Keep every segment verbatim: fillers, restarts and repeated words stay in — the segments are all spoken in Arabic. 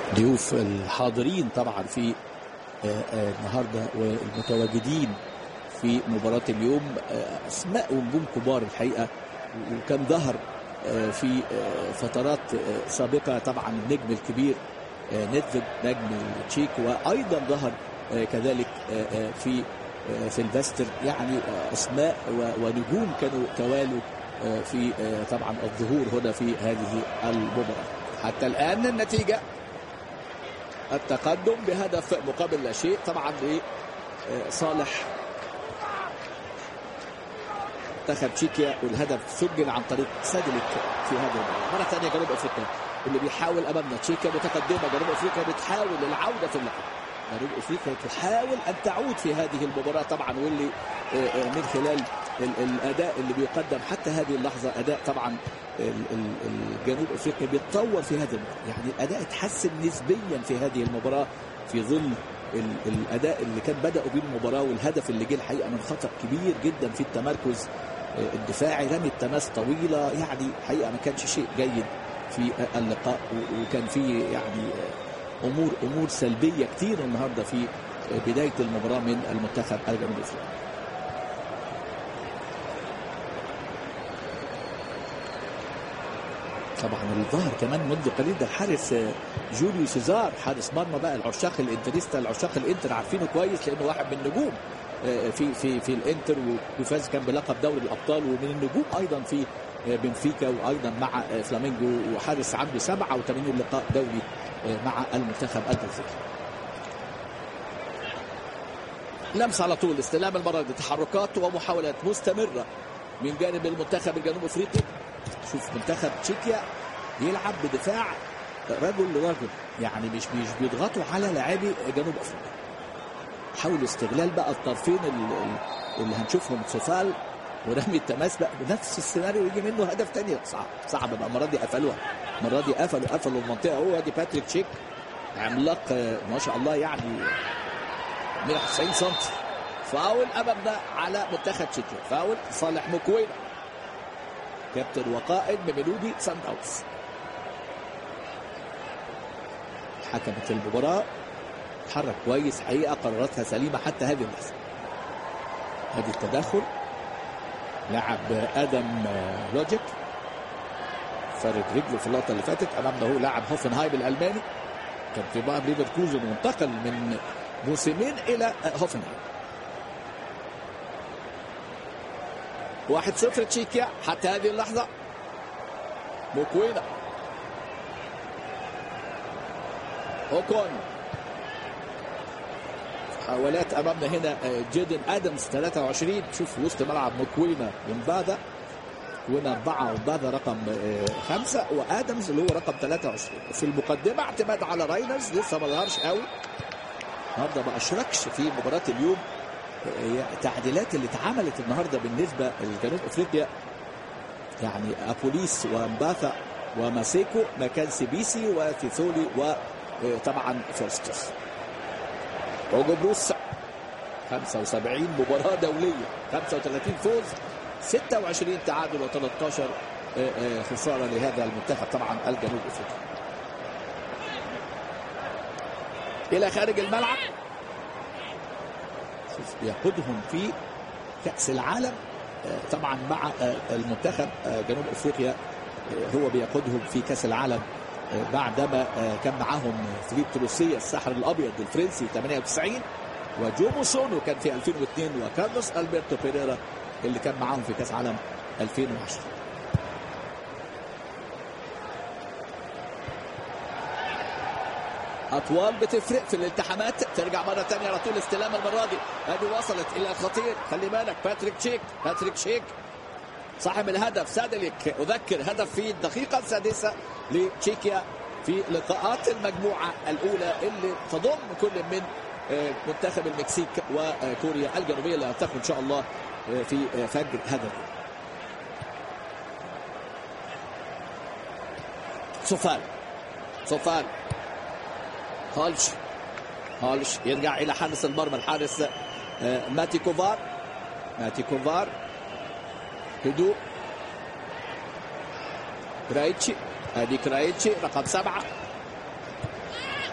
ضيوف الحاضرين طبعا في النهارده والمتواجدين في مباراة اليوم أسماء ونجوم كبار الحقيقة، وكان ظهر في فترات سابقة طبعا النجم الكبير نيدفيد نجم التشيك، وأيضا ظهر كذلك في سيلفستر، يعني أسماء ونجوم كانوا توالوا في طبعا الظهور هنا في هذه المباراة. حتى الآن النتيجة التقدم بهدف مقابل لا شيء طبعا لصالح منتخب تشيكيا، والهدف سجل عن طريق سادليك في هذا المباراة. مرة ثانية جنوب افريقيا اللي بيحاول امامنا، تشيكيا متقدمة، جنوب افريقيا بتحاول العودة في اللقب، جنوب افريقيا تحاول ان تعود في هذه المباراة طبعا، واللي من خلال الاداء اللي بيقدم حتى هذه اللحظة اداء طبعا الجنوب افريقيا بيتطور في هذا المباراة، يعني اداء اتحسن نسبيا في هذه المباراة في ظل الاداء اللي كان بدأوا بيه المباراة، والهدف اللي جه الحقيقة من خطأ كبير جدا في التمركز الدفاعي، رمي التماس طويلة، يعني حقيقة ما كانش شيء جيد في اللقاء، وكان فيه يعني امور امور سلبية كتير النهارده في بداية المباراة من المنتخب الجنوب افريقي. طبعا الظاهر كمان منذ قليل ده الحارس جوليو سيزار، حارس مرمى بقى العشاق الانتريستا، العشاق الانتر عارفينه كويس لانه واحد من النجوم في في في الانتر، وفاز كان بلقب دوري الابطال، ومن النجوم ايضا في بنفيكا وايضا مع فلامينجو، وحارس عنده سبعة وثمانين لقاء دوري مع المنتخب البرازيلي. لمس على طول، استلام المره دي، تحركات ومحاولات مستمره من جانب المنتخب الجنوب افريقي. شوف منتخب تشيكيا يلعب بدفاع رجل لرجل، يعني مش مش بيضغطوا على لاعبي جنوب افريقيا. حاولوا استغلال بقى الطرفين اللي هنشوفهم، سوفال ورمي التماس بقى بنفس السيناريو يجي منه هدف تاني. صعب صعب بقى المره دي، قفلوها المره دي، قفلوا قفلوا المنطقه. هو دي باتريك تشيك عملاق ما شاء الله، يعني مية وواحد وتسعين سم. فاول امامنا على منتخب تشيكيا، فاول صالح موكوينا كابتن وقائد بميلودي سان داونز. حكمت المباراه، تحرك كويس حقيقه، قراراتها سليمه حتى هذه اللحظه. هذه التدخل لعب ادم لوجيك فرد رجله في اللقطه اللي فاتت. امامنا هو لاعب هوفنهايم الالماني، كان في باير ليفركوزن وانتقل من موسمين الى هوفنهايم. واحد صفر تشيكيا حتى هذه اللحظه. موكوينا، اوكون، محاولات امامنا هنا. جيدن ادمز ثلاثة وعشرين، شوف وسط ملعب موكوينا ومبادا، وين أربعة ومبادا رقم خمسة، وادمز اللي هو رقم ثلاثة وعشرين. في المقدمه اعتماد على راينرز، لسه ما ظهرش قوي النهارده، ما اشركش في مباراه اليوم. التعديلات اللي اتعملت النهارده بالنسبه لجنوب افريقيا، يعني ابوليس ومباثا وماسيكو مكان سيبيسي وتيثولي وطبعا فورسترز. اوجو بروس خمسة وسبعين مباراه دوليه، خمسة وثلاثين فوز، ستة وعشرين تعادل وثلاثة عشر خساره لهذا المنتخب طبعا الجنوب افريقي. الى خارج الملعب، يقودهم في كأس العالم طبعا مع المنتخب جنوب افريقيا، هو بيقودهم في كأس العالم بعدما كان معاهم فيليب تروسيا الساحر الابيض الفرنسي ثمانية وتسعين، وجو موسونو كان في ألفين واثنين، وكارلوس البرتو بيريرا اللي كان معاهم في كأس عالم ألفين وعشرة. اطوال بتفرق في الالتحامات. ترجع مره ثانيه على طول، استلام المره دي، هذه وصلت الى الخطير، خلي بالك باتريك تشيك، باتريك تشيك صاحب الهدف سادليك. اذكر هدف في الدقيقه السادسه لتشيكيا في لقاءات المجموعه الاولى اللي تضم كل من منتخب المكسيك وكوريا الجنوبيه، اللي هتكون ان شاء الله في فجر هذا اليوم. سوفال، سوفال هالش، هالش يرجع الى حارس المرمى، الحارس ماتي كوفار، ماتي كوفار، هدوء، كرايتشي، ادي كرايتشي رقم سبعة،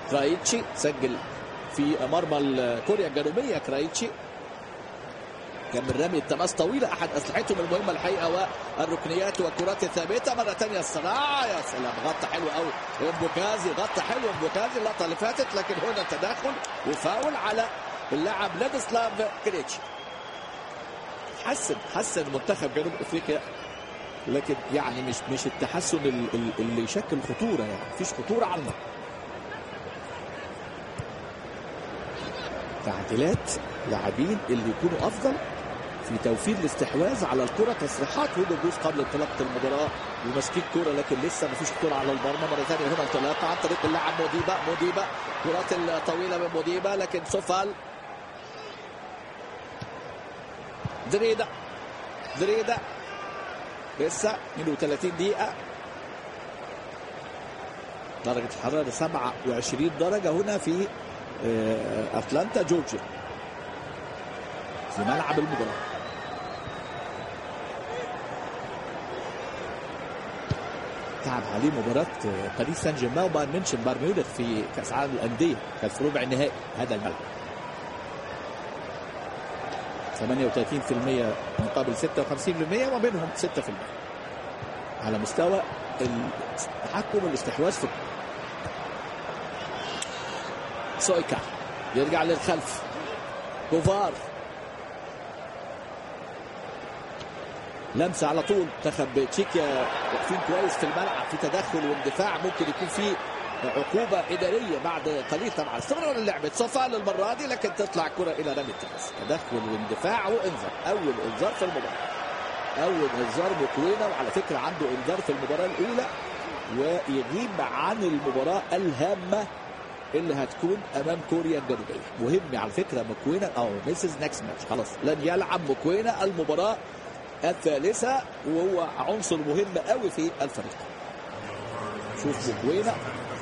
كرايتشي سجل في مرمى كوريا الجنوبيه. كرايتشي كان من رمي التماس طويله احد اسلحتهم المهمه الحقيقه، والركنيات والكرات الثابته. مره ثانيه الصراع، يا سلام، غطى حلو قوي امبوكازي، غطى حلو امبوكازي اللقطه اللي فاتت، لكن هنا تدخل وفاول على اللاعب لاديسلاف كريتشي. حسن حسن منتخب جنوب افريقيا، لكن يعني مش مش التحسن اللي يشكل خطوره، يعني مفيش خطوره على المرمى. تعديلات لاعبين اللي يكونوا افضل في توفير الاستحواذ على الكره، تصريحات هوجو جوز قبل انطلاقه المباراه وماسكين كوره، لكن لسه مفيش كوره على المرمى. مره ثانيه هنا انطلاقه عن طريق اللاعب موديبا. موديبا كرات الطويله من موديبا، لكن سوفال دريدا دريدا لسه اثنين وثلاثين دقيقه. درجه الحراره سبعة وعشرين درجه هنا في أتلانتا جورجيا في ملعب المباراة. تعب عليه مباراة باريس سان جيرمان وبايرن ميونخ بايرن ميونخ في كأس العالم للأندية، كان في ربع النهائي هذا الملعب. ثمانية وثلاثين بالمئة مقابل ستة وخمسين بالمئة، وبينهم ستة بالمئة على مستوى التحكم والاستحواذ في سويكا. يرجع للخلف كوفار، لمسه على طول. منتخب تشيكيا واقفين كويس في الملعب، في تدخل واندفاع، ممكن يكون في عقوبه اداريه بعد قليل. طبعا استمرار اللعبه سوفال المره دي، لكن تطلع كره الى رمي التماس. تدخل واندفاع وانذار، اول انذار في المباراه، اول انذار مكوينه، وعلى فكره عنده انذار في المباراه الاولى، ويغيب عن المباراه الهامه اللي هتكون امام كوريا الجنوبيه. مهم على فكره مكوينه او ميسز نكست ماتش، خلاص لن يلعب مكوينه المباراه الثالثه، وهو عنصر مهم قوي في الفريق. شوف مكوينه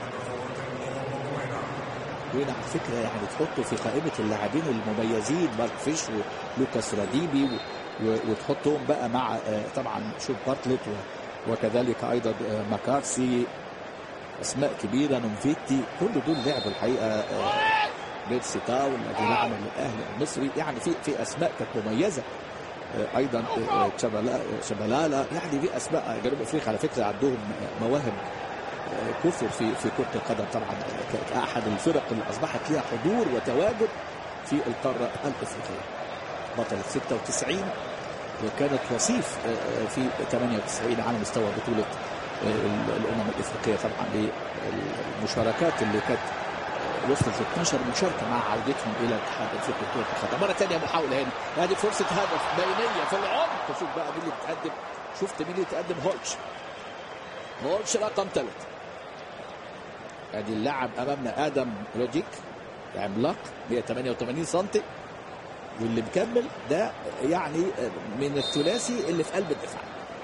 مكوينه على فكره يعني تحطه في قائمه اللاعبين المميزين، مارك فيش ولوكاس راديبي، وتحطهم بقى مع طبعا شوف بارتلت وكذلك ايضا ماكارسي، اسماء كبيره، نومفيتي، كل دول لعبوا الحقيقه. بيرسي تاو الذي لعب للاهلي المصري، يعني في في اسماء كانت مميزه. ايضا شبلالا، يعني في اسماء جنوب افريقيا على فكره عندهم مواهب كثر في في كره القدم. طبعا احد الفرق اللي اصبحت لها حضور وتواجد في القاره الافريقيه. بطله ستة وتسعين، وكانت وصيف في ثمانية وتسعين على مستوى بطوله الامم الافريقيه. طبعا بالمشاركات اللي كانت وصلت اثناشر مشاركه مع عودتهم الى الاتحاد الافريقي لكره القدم. مره ثانيه محاوله هنا، هذه فرصه هدف بينيه في العمق. شوف بقى مين اللي بيتقدم، شفت مين اللي بيتقدم؟ هولتش. هولتش رقم ثلاث. ادي اللاعب امامنا ادم لوجيك، عملاق مئة وثمانية وثمانين سم، واللي مكمل ده يعني من الثلاثي اللي في قلب الدفاع.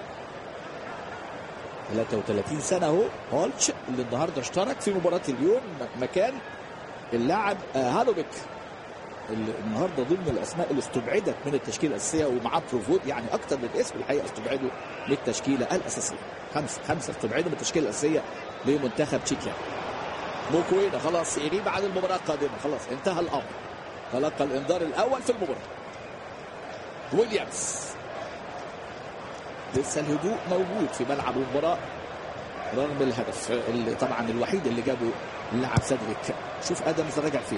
ثلاثة وثلاثين سنه اهو هولتش، اللي النهارده اشترك في مباراه اليوم مكان اللاعب هالوبيك، اللي النهارده ضمن الاسماء اللي استبعدت من التشكيله الاساسيه، ومعاه بروفود، يعني اكثر من اسم الحقيقه استبعدوا من التشكيله الاساسيه. خمسه خمسه استبعدوا من التشكيله الاساسيه لمنتخب تشيكيا. موكوينا خلاص يغيب عن المباراه القادمه، خلاص انتهى الامر. تلقى الانذار الاول في المباراه. ويليامز، لسه الهدوء موجود في ملعب المباراه رغم الهدف اللي طبعا الوحيد اللي جابه اللاعب سادريك. شوف ادمز راجع فين.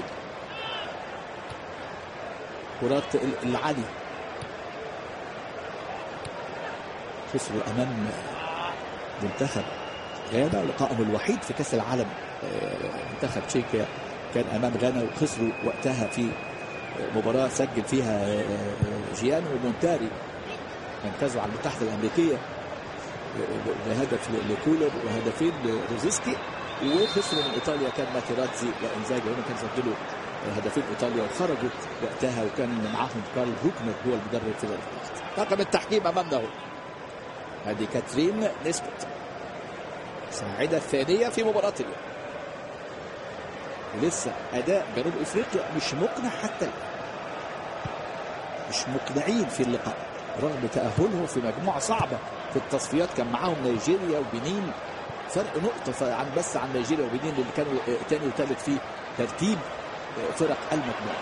كرات العالي خسروا امام منتخب غانا، لقائهم الوحيد في كاس العالم. منتخب تشيكيا كان امام غانا، وخسروا وقتها في مباراه سجل فيها جيانو ومونتاري، انتزعوا على المتحده الامريكيه بهدف لكولر وهدفين لروزيسكي، وخسروا من ايطاليا كان ماتيراتزي وانزاجي، هم كانوا سجلوا هدفين ايطاليا وخرجوا وقتها، وكان معاهم كارل هوكنر هو المدرب في ذلك الوقت. طاقم التحكيم امامنا اهو، هذه كاترين نيسبت الساعده الثانيه في مباراه اليوم. ولسه اداء جنوب افريقيا مش مقنع حتى الان، مش مقنعين في اللقاء رغم تاهلهم في مجموعه صعبه في التصفيات. كان معاهم نيجيريا وبنين فرق نقطه عن بس عن نيجيريا وبنين اللي كانوا ثاني وثالث في ترتيب فرق المجموعه.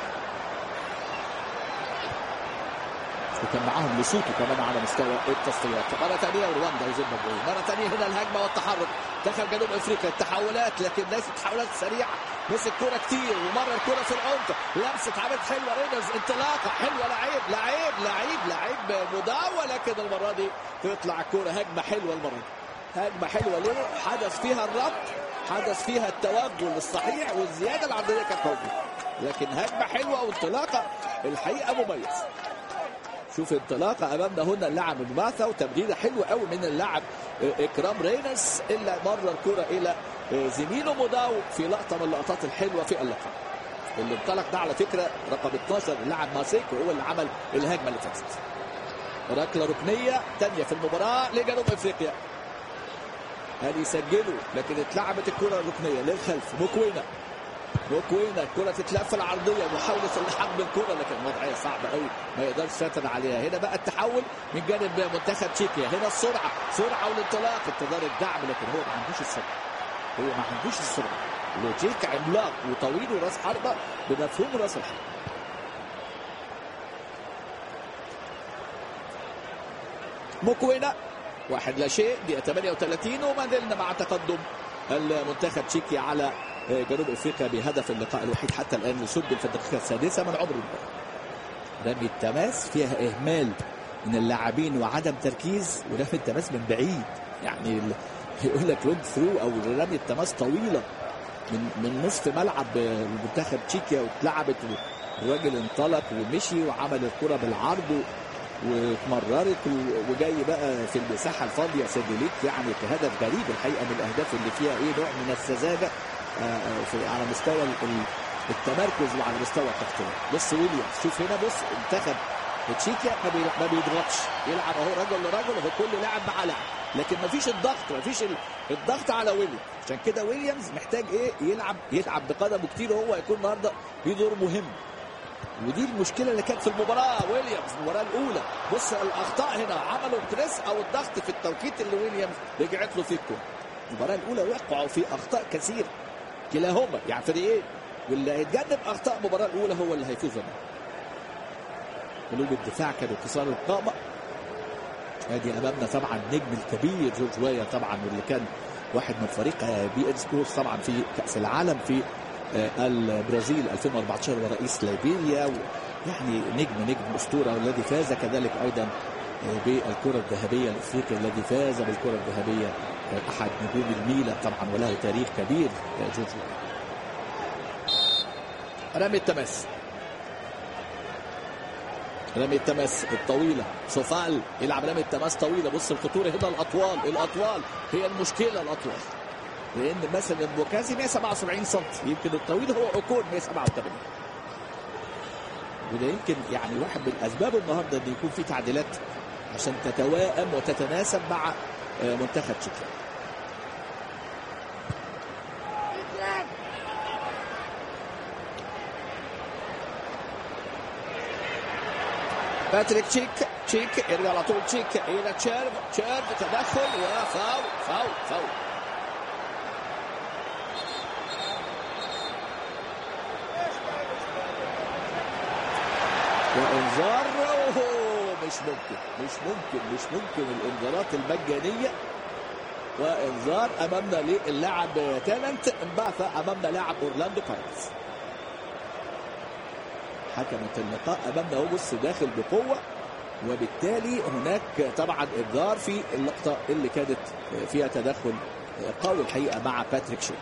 وكان معاهم لسوتو كمان على مستوى التصفيات. مره ثانيه رواندا وزيمبابوي، مره ثانيه هنا الهجمه والتحرك دخل جنوب افريقيا، التحولات لكن ليست تحولات سريعه، مسك كوره كتير ومره الكوره في العمق، لمسه عملت حلوه رينرز، انطلاقه حلوه، لعيب لعيب لعيب لعيب مداوى، لكن المره دي تطلع الكوره هجمه حلوه. المره دي هجمه حلوه ليه؟ حدث فيها الربط، حدث فيها التوجه الصحيح والزياده العدديه كانت موجوده، لكن هجمه حلوه وانطلاقه الحقيقه مميز. شوف انطلاقه امامنا هنا اللاعب مباثا وتمريره حلوه قوي من اللاعب اكرام رينس، الا مره الكره الى زميله مداو في لقطه من اللقطات الحلوه في اللقاء. اللي انطلق ده على فكره رقم اتناشر اللاعب ماسيكو، هو اللي عمل الهجمه اللي فاتت. ركله ركنيه ثانيه في المباراه لجنوب افريقيا. هل يسجلوا؟ لكن اتلعبت الكره الركنيه للخلف. موكوينا موكوينا الكره تتلف في العرضيه، محاوله اللحاق بالكره لكن وضعيه صعبه قوي ما يقدرش يسيطر عليها. هنا بقى التحول من جانب منتخب تشيكيا، هنا السرعه سرعه والانطلاق، انتظار الدعم، لكن هو ما عندوش السرعه، هو ما عندوش السرعه. لوجيك عملاق وطويل وراس حربه بمفهوم راس الحربه. موكوينا واحد لا شيء، دقيقه ثمانية وثلاثين وما زلنا مع تقدم المنتخب تشيكيا على جنوب افريقيا بهدف اللقاء الوحيد حتى الان، سجل في الدقيقه السادسه من عمر المباراه. رمي التماس فيها اهمال من اللاعبين وعدم تركيز، ورمي التماس من بعيد، يعني يقول لك لونج ثرو او رمي التماس طويله من من نصف ملعب المنتخب تشيكيا واتلعبت، الراجل انطلق ومشي وعمل الكره بالعرض واتمررت وجاي بقى في المساحه الفاضيه سيدوليك، يعني هدف غريب الحقيقه من الاهداف اللي فيها ايه نوع من السذاجه في على مستوى التمركز وعلى مستوى التغطيه. بص ويليامز، شوف هنا بص منتخب تشيكيا ما بيضغطش، يلعب اهو رجل لرجل، هو كل لاعب مع لاعب، لكن ما فيش الضغط، ما فيش الضغط على ويليامز. عشان كده ويليامز محتاج ايه يلعب يلعب بقدمه كتير، وهو هيكون النهارده ليه دور مهم. ودي المشكله اللي كانت في المباراه ويليامز المباراه الاولى. بص الاخطاء هنا، عملوا بريس او الضغط في التوقيت اللي ويليامز رجعت له فيه الكوره. المباراه الاولى وقعوا في اخطاء كثيره كلاهما، يعني فريقين، واللي هيتجنب اخطاء المباراه الاولى هو اللي هيفوز بها. قلوب الدفاع كانوا كسار القامه. ادي امامنا طبعا النجم الكبير جورج وايا طبعا، واللي كان واحد من فريق بي ان سبورتس طبعا في كاس العالم في البرازيل ألفين وأربعتاشر ورئيس ليبيريا، يعني نجم نجم اسطوره، والذي فاز كذلك ايضا بالكره الذهبيه الافريقيه، الذي فاز بالكره الذهبيه احد نجوم الميلان طبعا، وله تاريخ كبير جورج وايا. رمي التماس رمي التماس الطويله، سوفال يلعب رمي التماس طويله. بص الخطوره هنا، الاطوال الاطوال هي المشكله، الاطوال، لان مثلا البوكازي مية وسبعة وسبعين سم، يمكن الطويل هو عكور مية وسبعة وثمانين، وده يمكن يعني واحد من الاسباب النهارده ان يكون في تعديلات عشان تتوائم وتتناسب مع منتخب تشيكيا. باتريك تشيك تشيك يرجع على طول، تشيك الى تشيرف تشيرف تدخل وفاول فاول فاول وانذار. مش ممكن مش ممكن مش ممكن الانذارات المجانيه. وانذار امامنا للاعب تالنت امباثا، امامنا لاعب اورلاندو بايرتس. حكمت اللقاء امامنا هو بص داخل بقوه، وبالتالي هناك طبعا انذار في اللقطه اللي كانت فيها تدخل قوي الحقيقه مع باتريك شيك.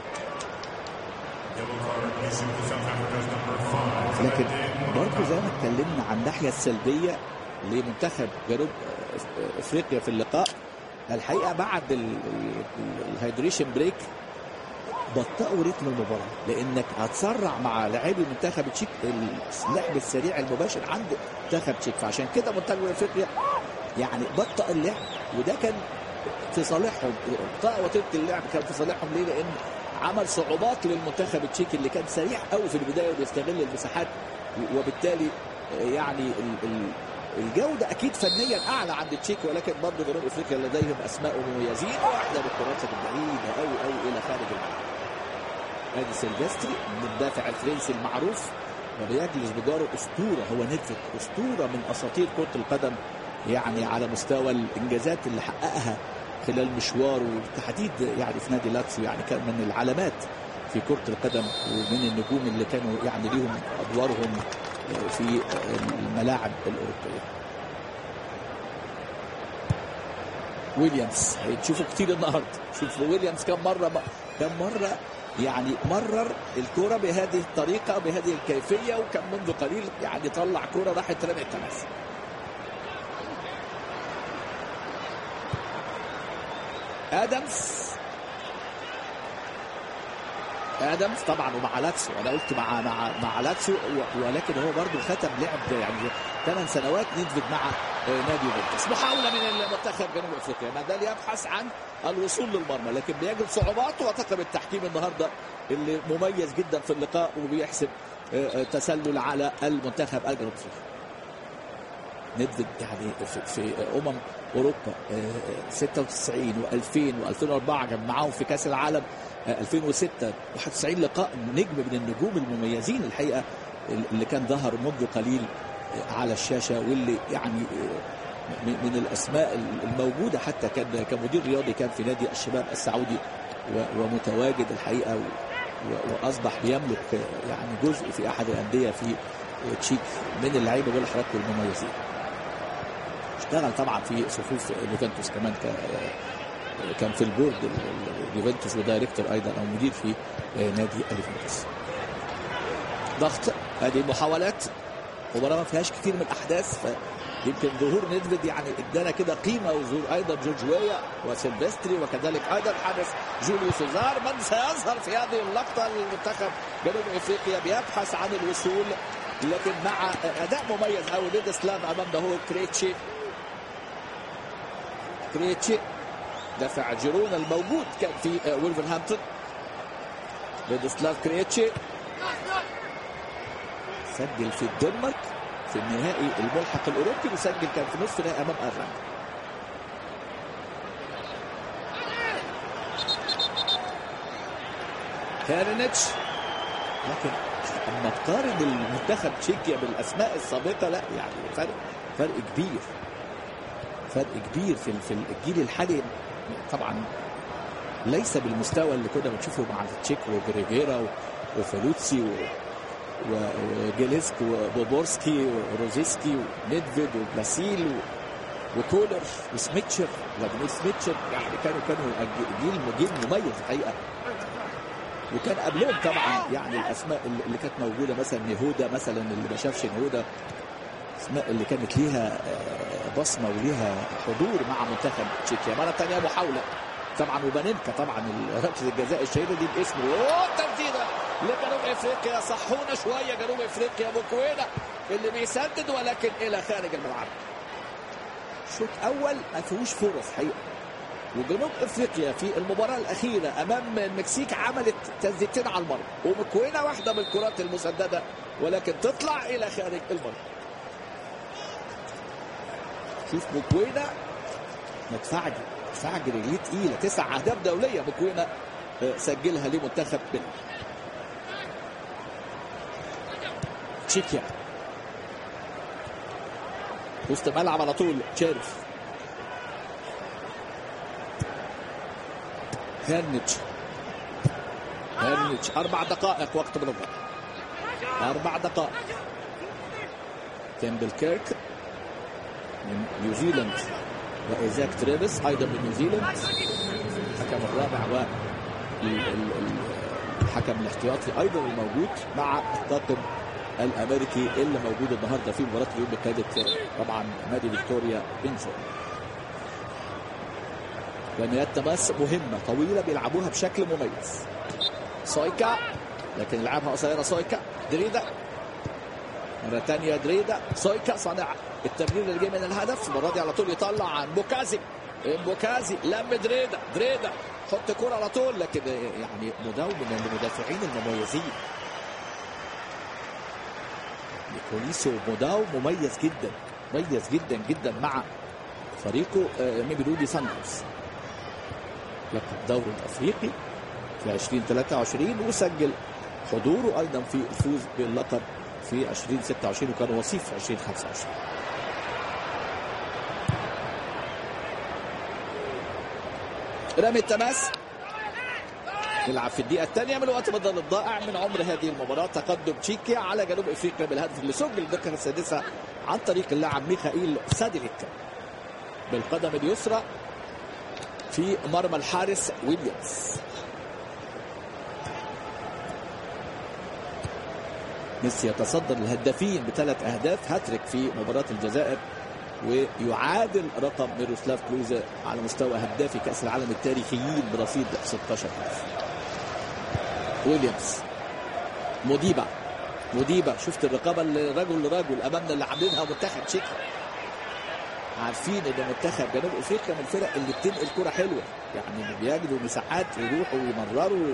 لكن برضه زي ما اتكلمنا عن الناحيه السلبيه لمنتخب جنوب افريقيا في اللقاء، الحقيقه بعد الهيدريشن بريك بطئوا رتم المباراه، لانك هتسرع مع لاعبي منتخب تشيك اللعب السريع المباشر عند منتخب تشيك، فعشان كده منتخب افريقيا يعني بطئ اللعب، وده كان في صالحهم. بطئ وتلت اللعب كان في صالحهم ليه؟ لان عمل صعوبات للمنتخب التشيكي اللي كان سريع قوي في البدايه وبيستغل المساحات، وبالتالي يعني الجوده اكيد فنيا اعلى عند تشيك، ولكن برضه جنوب افريقيا لديهم اسماء مميزين، واحده بالكرات البعيده قوي قوي الى خارج الملعب. ادي سيلفستري المدافع الفرنسي المعروف، وبيجلس بجاره اسطوره، هو نيدفيد، اسطوره من اساطير كره القدم، يعني على مستوى الانجازات اللي حققها خلال مشواره وبالتحديد يعني في نادي لاتسيو، يعني كان من العلامات في كره القدم ومن النجوم اللي كانوا يعني ليهم ادوارهم في الملاعب الاوروبيه. ويليامز هتشوفوا كتير النهارده، شوفوا ويليامز كم مره كم مره يعني مرر الكرة بهذه الطريقة بهذه الكيفية، وكان منذ قليل يعني طلع كرة راحت رمي التماس. ادمز ادمز طبعا ومع لاتسيو، انا قلت مع مع مع لاتسيو، ولكن هو برضه ختم لعب يعني ثمان سنوات نيدفيد مع نادي يوفنتوس. محاولة من المنتخب جنوب افريقيا، ما زال يبحث عن الوصول للمرمى لكن بيجد صعوبات، واعتقد التحكيم النهارده اللي مميز جدا في اللقاء وبيحسب تسلل على المنتخب الجنوب افريقي. نيدفيد يعني في, في امم اوروبا ستة وتسعين وألفين وألفين وأربعة كان معاهم في كاس العالم ألفين وستة، واحد وتسعين لقاء، نجم من النجوم المميزين الحقيقه اللي كان ظهر منذ قليل على الشاشه، واللي يعني من الاسماء الموجوده، حتى كان كمدير رياضي كان في نادي الشباب السعودي ومتواجد الحقيقه، واصبح بيملك يعني جزء في احد الانديه في تشيك من اللعيبه دول حضراتكم المميزين. اشتغل طبعا في صفوف يوفنتوس كمان، كان في البورد يوفنتوس ودايركتور ايضا او مدير في نادي يوفنتوس. ضغط، هذه المحاولات، مباراه ما فيهاش كتير من الاحداث، فيمكن ظهور نيدفيد يعني ادانا كده قيمه، وظهور ايضا جورج ويا وسيلفستري وكذلك ايضا حارس جوليو سيزار. من سيظهر في هذه اللقطه المنتخب جنوب افريقيا بيبحث عن الوصول، لكن مع اداء مميز قوي ليدسلاف امام ده هو كريتشي. كريتشي دفع جيرونا الموجود كان في وولفرهامبتون. ليدسلاف كريتشي سجل في الدنمارك في النهائي الملحق الاوروبي، وسجل كان في نصف نهائي امام ايرلندا. كارينيتش، لكن اما تقارن المنتخب تشيكيا بالاسماء السابقه لا يعني فرق فرق كبير، فرق كبير في في الجيل الحالي، طبعا ليس بالمستوى اللي كنا بنشوفه مع تشيك وجريجيرا وفالوتسي وجيليسك وبوبورسكي وروزيسكي ونيدفيد وبلاسيل وكولر وسميتشر وفلاديمير سميتشر، يعني كانوا كانوا جيل جيل مميز الحقيقه. وكان قبلهم طبعا يعني الاسماء اللي كانت موجوده مثلا نهودا، مثلا اللي ما شافش نهودا، اسماء اللي كانت ليها بصمه وليها حضور مع منتخب تشيكيا. مره ثانيه محاوله طبعا، وبانينكا طبعا ركله الجزاء الشهيره دي باسمه، والتسديده لجنوب افريقيا. صحونا شويه جنوب افريقيا، موكوينا اللي بيسدد ولكن الى خارج الملعب. شوط اول ما فيهوش فرص حقيقه، وجنوب افريقيا في المباراه الاخيره امام المكسيك عملت تسديدتين على المرمى، ومكوينا واحده من الكرات المسدده ولكن تطلع الى خارج المرمى. شوف مكوينا مدفعجي مدفعجي رجليه تقيله، تسع اهداف دوليه مكوينا سجلها لمنتخب بلد. تشيكيا وسط الملعب على طول، تشيرف هيرنيتش هيرنيتش أربع دقائق وقت بالإضافة، أربع دقائق. كامبل كيرك من نيوزيلند وإيزاك تريفيس أيضا من نيوزيلند، الحكم الرابع والحكم الاحتياطي أيضا الموجود مع الطاقم الأمريكي اللي موجود النهارده في مباراة اليوم بقيادة طبعا نادي فيكتوريا بينزو. رميات تماس مهمة طويلة بيلعبوها بشكل مميز. سويكا لكن لعبها قصيرة، سويكا دريدا مرة ثانية، دريدا سويكا صانع التمرير اللي جاي من الهدف، المرة دي على طول يطلع عن بوكازي، بوكازي لم دريدا، دريدا حط كرة على طول، لكن يعني مداو من المدافعين المميزين. نيكوليسو مداو مميز جدا، مميز جدا جدا مع فريقه ميلودي ساندرز، لقب دوري الافريقي في ألفين وثلاثة وعشرين، وسجل حضوره ايضا في الفوز باللقب في ألفين وستة وعشرين وكان وصيف في ألفين وخمسة وعشرين. رمي التماس يلعب في الدقيقة الثانية من الوقت بدل الضائع من عمر هذه المباراة. تقدم تشيكيا على جنوب افريقيا بالهدف اللي سجل الدقيقة السادسة عن طريق اللاعب ميخائيل ساديليك بالقدم اليسرى في مرمى الحارس ويليامز. ميسي يتصدر الهدافين بثلاث اهداف، هاتريك في مباراة الجزائر، ويعادل رقم ميروسلاف كلوزا على مستوى هدافي كأس العالم التاريخيين برصيد ستة عشر هدف. ويليامز، موديبا موديبا شفت الرقابة الرجل لرجل امامنا اللي عاملينها منتخب تشيكيا. عارفين ان منتخب جنوب افريقيا من الفرق اللي بتنقل كرة حلوة، يعني بيجدوا مساحات يروحوا ويمرروا.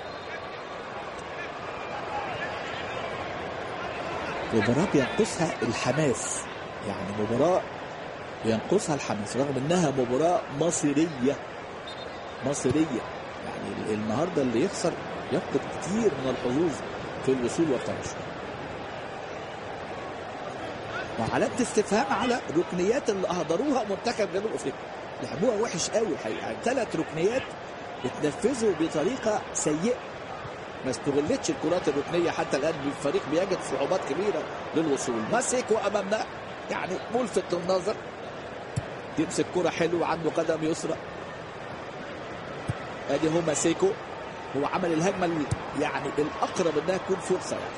مباراة بينقصها الحماس، يعني مباراة ينقصها الحماس رغم انها مباراة مصيرية مصيرية. يعني النهاردة اللي يخسر يفقد كتير من الحظوظ في الوصول والترشح. وعلامة استفهام على ركنيات اللي اهدروها منتخب جنوب افريقيا، لعبوها وحش قوي الحقيقة. يعني ثلاث ركنيات اتنفذوا بطريقة سيئة، ما استغلتش الكرات الركنية حتى الآن. الفريق بيجد صعوبات كبيرة للوصول. ماسيكو أمامنا يعني ملفت للنظر، يمسك كرة حلوة، عنده قدم يسرى. ادي هو ماسيكو، هو عمل الهجمة يعني الأقرب انها تكون فرصة يعني.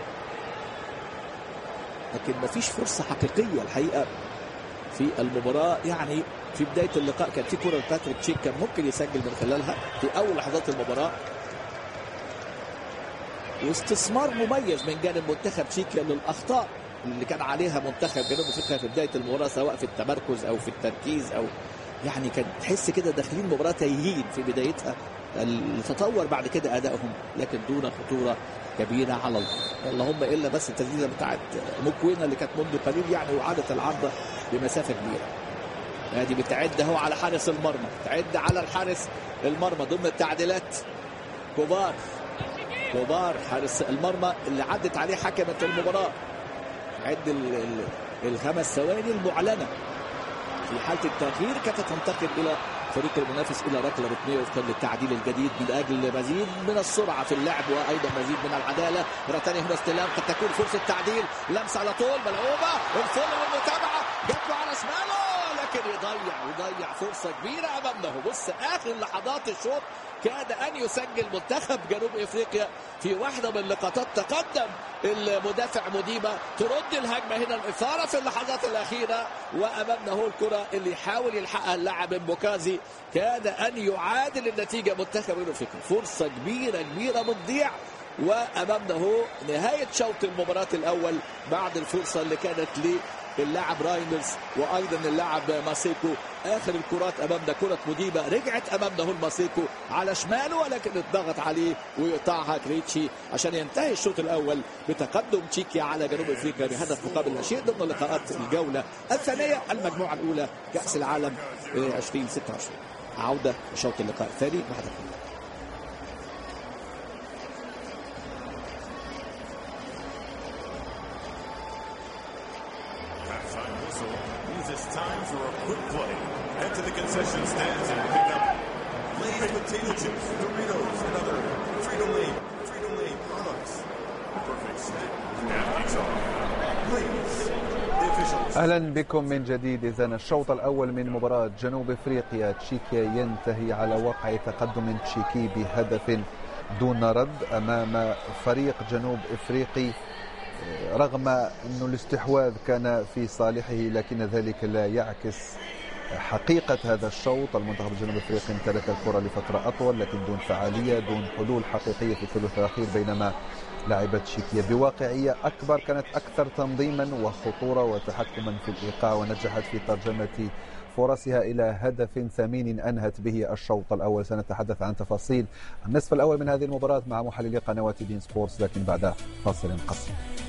لكن ما فيش فرصة حقيقية الحقيقة في المباراة. يعني في بداية اللقاء كان في كرة باتريك تشيك كان ممكن يسجل من خلالها في أول لحظات المباراة، واستثمار مميز من جانب منتخب تشيكيا للأخطاء اللي كان عليها منتخب جنوب افريقيا في بدايه المباراه، سواء في التمركز او في التركيز، او يعني كان تحس كده داخلين مباراه تايهين في بدايتها. اللي تطور بعد كده ادائهم لكن دون خطوره كبيره على الارض، اللهم الا بس التسديده بتاعت مكوينه اللي كانت منذ قليل يعني، وعادت العرضه بمسافه كبيره. ادي بتعد اهو على حارس المرمى، تعد على الحارس المرمى ضمن التعديلات. كوبار كوبار حارس المرمى اللي عدت عليه حكمة المباراة، عد ال ال الخمس ثواني المعلنة. في حالة التغيير كانت تنتقل إلى فريق المنافس إلى ركلة ركنية وفقا للتعديل الجديد من أجل مزيد من السرعة في اللعب وأيضا مزيد من العدالة. مرة ثانية هنا استلام، قد تكون فرصة تعديل، لمسة على طول ملعوبة، الفول والمتابعة جت له على شماله، لكن يضيع يضيع فرصة كبيرة أمامنا. بص آخر لحظات الشوط كاد أن يسجل منتخب جنوب إفريقيا في واحدة من اللقطات. تقدم المدافع موديبا، ترد الهجمة هنا الإثارة في اللحظات الأخيرة، وأمامنا هو الكرة اللي يحاول يلحقها اللاعب مبوكازي، كاد أن يعادل النتيجة منتخب جنوب إفريقيا. فرصة كبيرة كبيرة بتضيع، وأمامنا هو نهاية شوط المباراة الأول بعد الفرصة اللي كانت للاعب راينرز وأيضا اللاعب ماسيكو. آخر الكرات أمامنا كرة موديبا، رجعت أمامنا هو ماسيكو على شماله، ولكن اتضغط عليه ويقطعها كريتشي عشان ينتهي الشوط الأول بتقدم تشيكيا على جنوب أفريقيا بهدف مقابل لا شيء ضمن لقاءات الجولة الثانية المجموعة الأولى كأس العالم ألفين وستة وعشرين. عودة لشوط اللقاء الثاني بعد الكلام. It's time for a quick play. Head to the concession stands and pick up Lay's potato chips, Doritos, and other Frito-Lay, Frito-Lay products. The perfect snack. Athletes are Lay's, the official. أهلا بكم من جديد. إذن الشوط الأول من مباراة جنوب أفريقيا تشيكيا ينتهي على وقع تقدم تشيكي بهدف دون رد أمام فريق جنوب أفريقي، رغم أن الاستحواذ كان في صالحه لكن ذلك لا يعكس حقيقة هذا الشوط. المنتخب الجنوب أفريقي امتلك الكرة لفترة أطول لكن دون فعالية، دون حلول حقيقية في الثلث الأخير، بينما لعبت تشيكيا بواقعية أكبر، كانت أكثر تنظيما وخطورة وتحكما في الإيقاع، ونجحت في ترجمة فرصها إلى هدف ثمين أنهت به الشوط الأول. سنتحدث عن تفاصيل النصف الأول من هذه المباراة مع محللي قنوات بين سبورتس، لكن بعد فاصل قصير.